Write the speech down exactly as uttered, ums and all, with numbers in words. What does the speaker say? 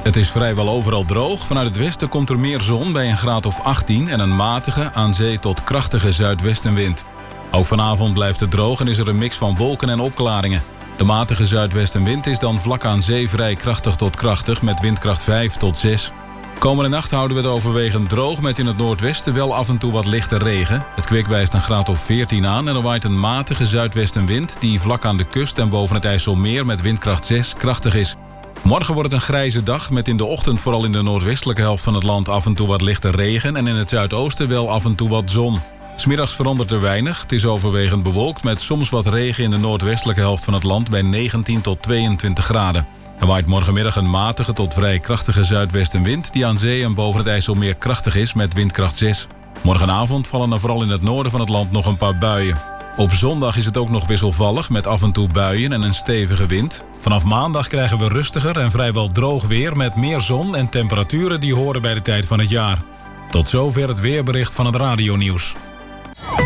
Het is vrijwel overal droog. Vanuit het westen komt er meer zon bij een graad of achttien... en een matige, aan zee tot krachtige zuidwestenwind. Ook vanavond blijft het droog en is er een mix van wolken en opklaringen. De matige zuidwestenwind is dan vlak aan zee vrij krachtig tot krachtig... met windkracht vijf tot zes. Komende nacht houden we het overwegend droog... met in het noordwesten wel af en toe wat lichte regen. Het kwik wijst een graad of veertien aan... en er waait een matige zuidwestenwind... die vlak aan de kust en boven het IJsselmeer met windkracht zes krachtig is. Morgen wordt het een grijze dag... met in de ochtend vooral in de noordwestelijke helft van het land... af en toe wat lichte regen en in het zuidoosten wel af en toe wat zon. 'S Middags verandert er weinig. Het is overwegend bewolkt met soms wat regen in de noordwestelijke helft van het land... bij negentien tot tweeëntwintig graden. Er waait morgenmiddag een matige tot vrij krachtige zuidwestenwind... die aan zee en boven het IJsselmeer krachtig is met windkracht zes. Morgenavond vallen er vooral in het noorden van het land nog een paar buien. Op zondag is het ook nog wisselvallig met af en toe buien en een stevige wind. Vanaf maandag krijgen we rustiger en vrijwel droog weer... met meer zon en temperaturen die horen bij de tijd van het jaar. Tot zover het weerbericht van het radionieuws.